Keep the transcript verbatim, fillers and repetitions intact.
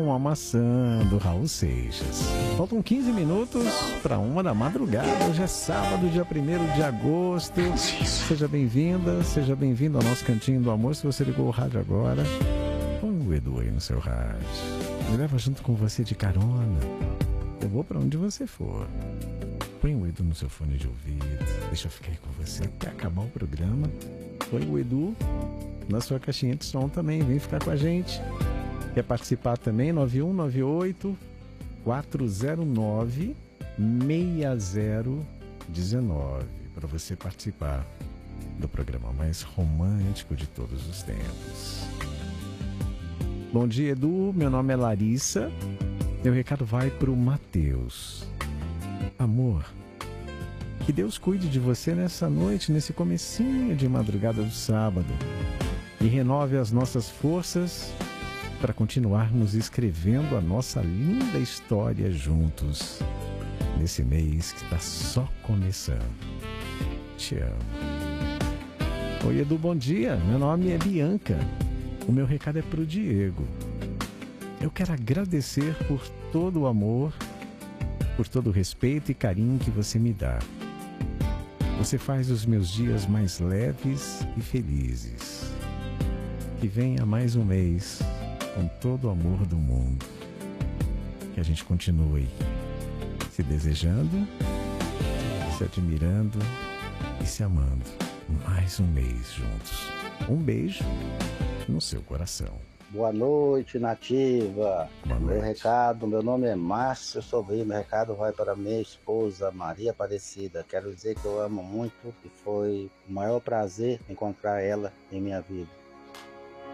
Uma maçã do Raul Seixas. Faltam quinze minutos para uma da madrugada. Hoje é sábado, dia primeiro de agosto. Seja bem-vinda, seja bem-vindo ao nosso Cantinho do Amor. Se você ligou o rádio agora, põe o Edu aí no seu rádio. Me leva junto com você de carona. Eu vou para onde você for. Põe o Edu no seu fone de ouvido. Deixa eu ficar aí com você até acabar o programa. Põe o Edu na sua caixinha de som também. Vem ficar com a gente. Quer participar também? nove um nove oito, quatro zero nove, seis zero um nove para você participar do programa mais romântico de todos os tempos. Bom dia, Edu. Meu nome é Larissa. Meu recado vai para o Matheus. Amor, que Deus cuide de você nessa noite, nesse comecinho de madrugada do sábado, e renove as nossas forças para continuarmos escrevendo a nossa linda história juntos, nesse mês que está só começando. Te amo. Oi, Edu, bom dia. Meu nome é Bianca. O meu recado é para o Diego. Eu quero agradecer por todo o amor, por todo o respeito e carinho que você me dá. Você faz os meus dias mais leves e felizes. Que venha mais um mês com todo o amor do mundo. Que a gente continue se desejando, se admirando e se amando. Mais um mês juntos. Um beijo no seu coração. Boa noite, Nativa. Boa meu noite. recado, meu nome é Márcio Sobrinho. Meu recado vai para minha esposa Maria Aparecida. Quero dizer que eu amo muito e foi o maior prazer encontrar ela em minha vida.